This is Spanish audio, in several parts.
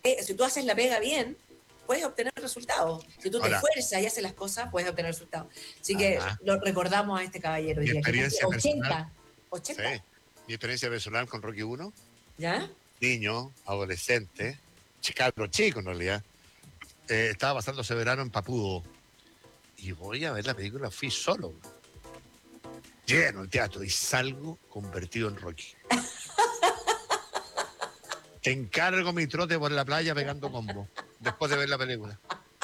si tú haces la pega bien, puedes obtener resultados. Si tú te Ahora, esfuerzas y haces las cosas, puedes obtener resultados. Así que además, lo recordamos a este caballero hoy mi día, que cumple experiencia personal, 80. 80, sí, mi experiencia personal con Rocky 1, ¿ya? niño, adolescente, cabro chico en realidad, estaba pasándose verano en Papudo y voy a ver la película, fui solo, lleno el teatro y salgo convertido en Rocky. Te encargo mi trote por la playa pegando combo después de ver la película.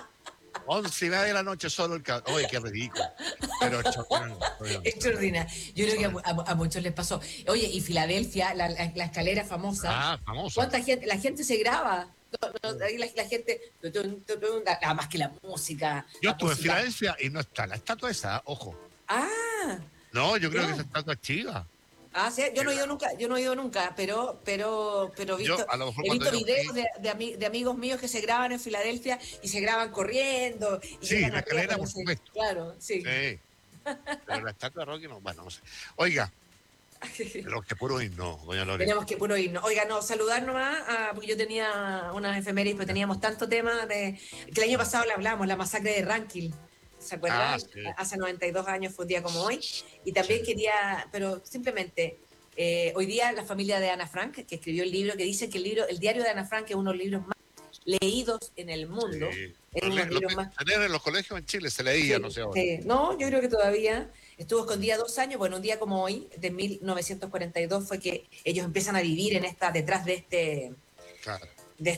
11:30 de la noche solo el cabrón. Oye, qué ridículo. Pero Extraordinario. Yo creo que a muchos les pasó. Oye, y Filadelfia, la escalera famosa. Famoso. ¿Cuánta gente? La gente se graba. Ahí la gente. Nada más que la música. Yo La estuve en música. Filadelfia y no está la estatua esa, ojo. Ah, No, yo creo que ya. esa estatua es chiva. Sí, yo no he ido nunca, pero Yo, a lo mejor he cuando visto yo videos fui. de amigos míos que se graban en Filadelfia y se graban corriendo y Sí, llegan la arriba escalera, con por ese. supuesto. Claro, sí. Sí. Pero la estatua de Rocky no, bueno, no sé. Oiga, los que puro himno, doña Lore. Tenemos que puro irnos. Oiga, no, saludar nomás, porque yo tenía unas efemérides, pero teníamos tanto tema que el año pasado le hablamos, la masacre de Rankin. ¿Se acuerdan? Sí. Hace 92 años fue un día como hoy. Y también Sí. quería, pero simplemente, hoy día la familia de Ana Frank, que escribió el libro, que dice que el diario de Ana Frank es uno de los libros más leídos en el mundo. Sí. Es uno de los libros más. Tener en los colegios en Chile se leía, Sí, no sé ahora. sí. No, yo creo que todavía estuvo escondida 2 años. Bueno, un día como hoy, de 1942, fue que ellos empiezan a vivir detrás de Claro.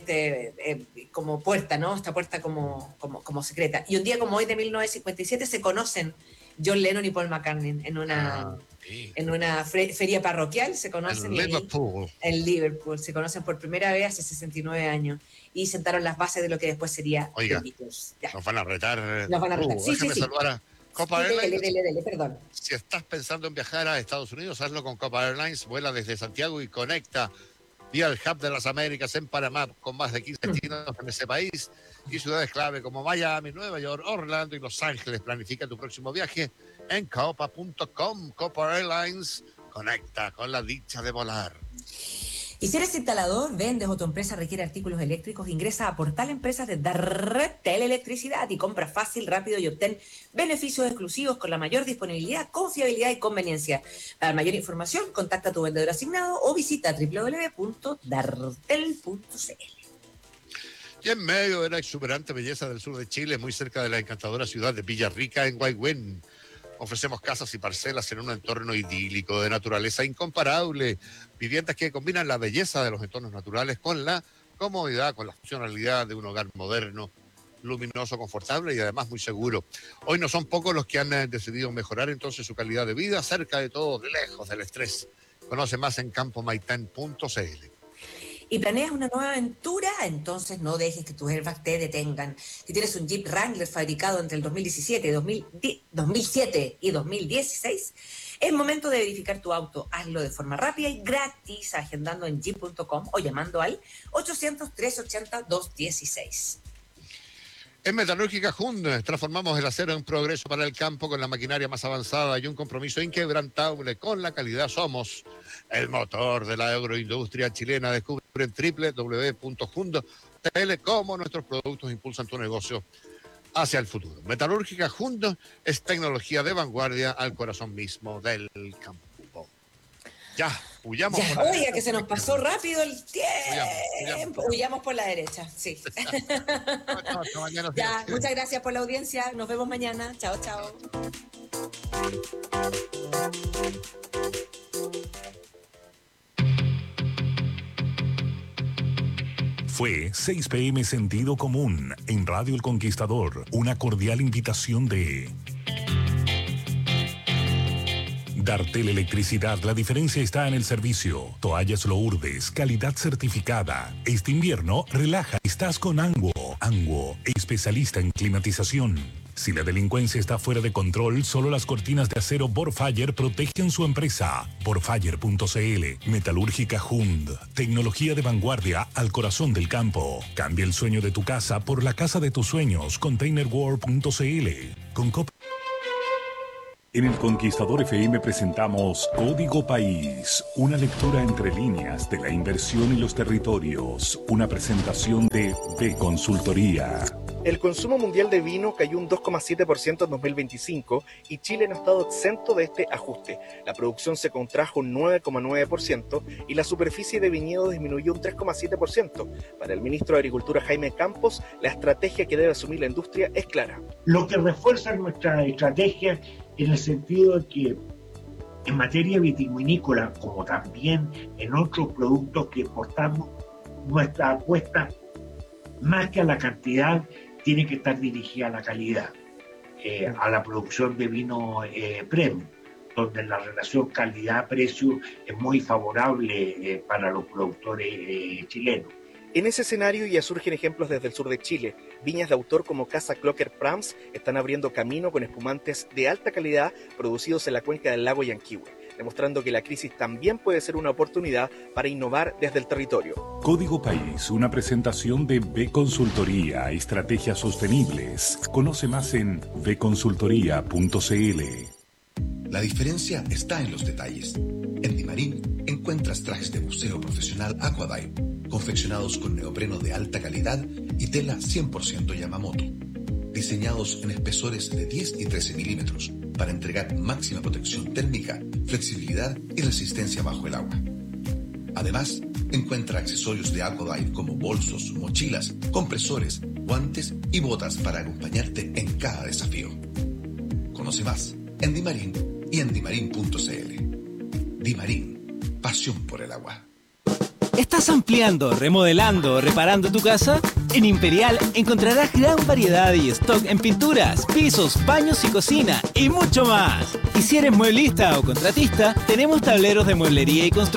como puerta, ¿no? Esta puerta como secreta. Y un día como hoy, de 1957, se conocen John Lennon y Paul McCartney Sí. en una feria parroquial, se conocen En Liverpool. en Liverpool, se conocen por primera vez hace 69 años y sentaron las bases de lo que después sería Oiga, The Beatles. Ya. nos van a retar. Nos van a retar. Sí, Déjame sí. saludar a Copa Sí, Airlines. dele, perdón. Si estás pensando en viajar a Estados Unidos, hazlo con Copa Airlines. Vuela desde Santiago y conecta vía el Hub de las Américas en Panamá con más de 15 destinos en ese país y ciudades clave como Miami, Nueva York, Orlando y Los Ángeles. Planifica tu próximo viaje en copa.com. Copa Airlines conecta con la dicha de volar. Y si eres instalador, vendes o tu empresa requiere artículos eléctricos, ingresa a Portal Empresas de Dartel Electricidad y compra fácil, rápido y obtén beneficios exclusivos con la mayor disponibilidad, confiabilidad y conveniencia. Para mayor información, contacta a tu vendedor asignado o visita www.dartel.cl. Y en medio de la exuberante belleza del sur de Chile, muy cerca de la encantadora ciudad de Villarrica, en Guaygüén, ofrecemos casas y parcelas en un entorno idílico de naturaleza incomparable. Viviendas que combinan la belleza de los entornos naturales con la comodidad, con la funcionalidad de un hogar moderno, luminoso, confortable y además muy seguro. Hoy no son pocos los que han decidido mejorar entonces su calidad de vida, cerca de todo, lejos del estrés. Conoce más en campomaitán.cl. ¿Y planeas una nueva aventura? Entonces no dejes que tus airbags te detengan. Si tienes un Jeep Wrangler fabricado entre el 2007 y 2016, es momento de verificar tu auto. Hazlo de forma rápida y gratis agendando en jeep.com o llamando al 800-380-216. En Metalúrgica Jund transformamos el acero en progreso para el campo con la maquinaria más avanzada y un compromiso inquebrantable con la calidad. Somos el motor de la agroindustria chilena. Descubre en www.jund.cl cómo nuestros productos impulsan tu negocio hacia el futuro. Metalúrgica Jund es tecnología de vanguardia al corazón mismo del campo. Ya, huyamos por la Oiga, derecha. Que se nos pasó rápido el tiempo. Huyamos. Huyamos por la derecha, sí. Ya, muchas gracias por la audiencia. Nos vemos mañana. Chao, chao. Fue 6 p.m. Sentido Común en Radio El Conquistador. Una cordial invitación de Dartel Electricidad. La diferencia está en el servicio. Toallas Lourdes, calidad certificada. Este invierno, relaja. Estás con Anguo. Anguo, especialista en climatización. Si la delincuencia está fuera de control, solo las cortinas de acero Borfire protegen su empresa. Borfire.cl. Metalúrgica Jund. Tecnología de vanguardia al corazón del campo. Cambia el sueño de tu casa por la casa de tus sueños. ContainerWorld.cl. Con En El Conquistador FM presentamos Código País, una lectura entre líneas de la inversión y los territorios, una presentación de B Consultoría. El consumo mundial de vino cayó un 2,7% en 2025 y Chile no ha estado exento de este ajuste. La producción se contrajo un 9,9% y la superficie de viñedo disminuyó un 3,7%. Para el ministro de Agricultura Jaime Campos, la estrategia que debe asumir la industria es clara. Lo que refuerza nuestra estrategia en el sentido de que en materia vitivinícola, como también en otros productos que exportamos, nuestra apuesta, más que a la cantidad, tiene que estar dirigida a la calidad, a la producción de vino premium, donde la relación calidad-precio es muy favorable para los productores chilenos. En ese escenario ya surgen ejemplos desde el sur de Chile. Viñas de autor como Casa Clocker Prams están abriendo camino con espumantes de alta calidad producidos en la cuenca del lago Yanquihue, demostrando que la crisis también puede ser una oportunidad para innovar desde el territorio. Código País, una presentación de B Consultoría, estrategias sostenibles. Conoce más en bconsultoría.cl. La diferencia está en los detalles. En Dimarín encuentras trajes de buceo profesional Aquadive, confeccionados con neopreno de alta calidad y tela 100% Yamamoto, diseñados en espesores de 10 y 13 milímetros para entregar máxima protección térmica, flexibilidad y resistencia bajo el agua. Además, encuentra accesorios de Aquadive como bolsos, mochilas, compresores, guantes y botas para acompañarte en cada desafío. Conoce más en Dimarín y en dimarin.cl. Dimarín, pasión por el agua. ¿Estás ampliando, remodelando o reparando tu casa? En Imperial encontrarás gran variedad y stock en pinturas, pisos, baños y cocina y mucho más. Y si eres mueblista o contratista, tenemos tableros de mueblería y construcción